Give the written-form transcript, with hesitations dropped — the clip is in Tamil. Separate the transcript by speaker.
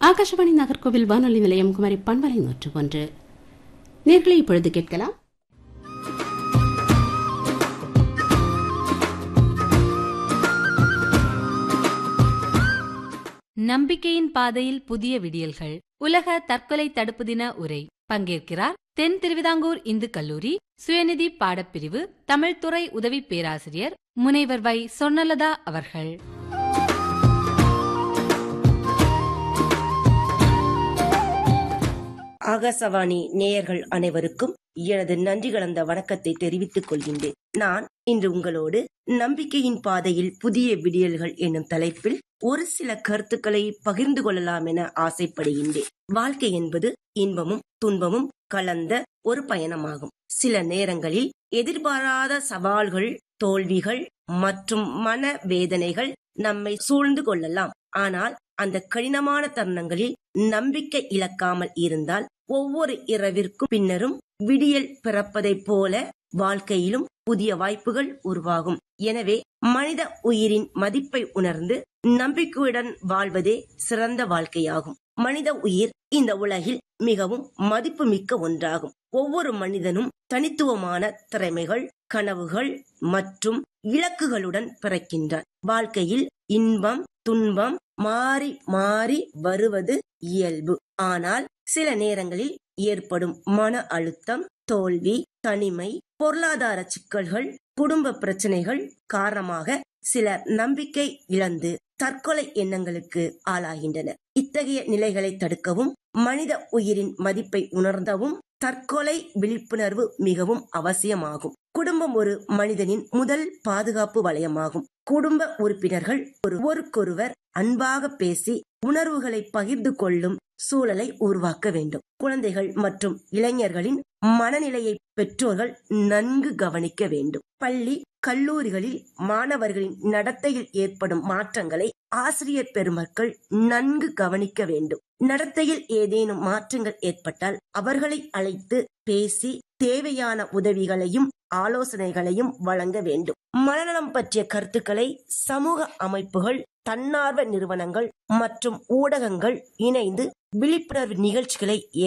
Speaker 1: ஆகாஷவாணி நாகர்கோவில் வானொலி நிலையம் குமரி பண்பலை 101. நேர்களை இப்பொழுது கேட்கலாம்.
Speaker 2: நம்பிக்கையின் பாதையில் புதிய விடியல்கள். உலக தற்கொலை தடுப்பு தின உரை. பங்கேற்கிறார் தென் திருவிதாங்கூர் இந்து கல்லூரி சுயநிதி பாடப்பிரிவு தமிழ்துறை உதவி பேராசிரியர் முனைவர் வை சொர்ணலதா அவர்கள்.
Speaker 3: ஆகாசவாணி நேயர்கள் அனைவருக்கும் எனது நன்றி கலந்த வணக்கத்தை தெரிவித்துக் கொள்கின்றேன். நான் இன்று உங்களோடு நம்பிக்கையின் பாதையில் புதிய விடியல்கள் என்னும் தலைப்பில் ஒரு சில கருத்துக்களை பகிர்ந்து கொள்ளலாம் என ஆசைப்படுகின்றேன். வாழ்க்கை என்பது இன்பமும் துன்பமும் கலந்த ஒரு பயணமாகும். சில நேரங்களில் எதிர்பாராத சவால்கள், தோல்விகள் மற்றும் மன வேதனைகள் நம்மை சூழ்ந்து கொள்ளலாம். ஆனால் அந்த கடினமான தருணங்களில் நம்பிக்கை இழக்காமல் இருந்தால் ஒவ்வொரு இரவிற்கும் பின்னரும் விடியல் பிறப்பதைப் போல வாழ்க்கையிலும் புதிய வாய்ப்புகள் உருவாகும். எனவே மனித உயிரின் மதிப்பை உணர்ந்து நம்பிக்கையுடன் வாழ்வதே சிறந்த வாழ்க்கையாகும். மனித உயிர் இந்த உலகில் மிகவும் மதிப்பு மிக்க ஒன்றாகும். ஒவ்வொரு மனிதனும் தனித்துவமான திறமைகள், கனவுகள் மற்றும் இலக்குகளுடன் பிறக்கின்றான். வாழ்க்கையில் இன்பம் துன்பம் மாறி மாறி வருவது இயல்பு. ஆனால் சில நேரங்களில் ஏற்படும் மன அழுத்தம், தோல்வி, தனிமை, பொருளாதார சிக்கல்கள், குடும்ப பிரச்சனைகள் காரணமாக சிலர் நம்பிக்கை இழந்து தற்கொலை எண்ணங்களுக்கு ஆளாகின்றனர். இத்தகைய நிலைகளை தடுக்கவும் மனித உயிரின் மதிப்பை உணர்ந்தவும் தற்கொலை விழிப்புணர்வு மிகவும் அவசியமாகும். குடும்பம் ஒரு மனிதனின் முதல் பாதுகாப்பு வலயமாகும். குடும்ப உறுப்பினர்கள் ஒருவருக்கொருவர் அன்பாக பேசி உணர்வுகளை பகிர்ந்து கொள்ளும் சூழலை உருவாக்க வேண்டும். குழந்தைகள் மற்றும் இளைஞர்களின் மனநிலையை பெற்றோர்கள் நன்கு கவனிக்க வேண்டும். பள்ளி கல்லூரிகளில் மாணவர்களின் நடத்தையில் ஏற்படும் மாற்றங்களை ஆசிரியர் பெருமக்கள் நன்கு கவனிக்க வேண்டும். நடத்தையில் ஏதேனும் மாற்றங்கள் ஏற்பட்டால் அவர்களை அழைத்து பேசி தேவையான உதவிகளையும் ஆலோசனைகளையும் வழங்க வேண்டும். மனநலம் பற்றிய கருத்துக்களை சமூக அமைப்புகள், தன்னார்வ நிறுவனங்கள் மற்றும் ஊடகங்கள் இணைந்து விழிப்புணர்வு நிகழ்ச்சிகளை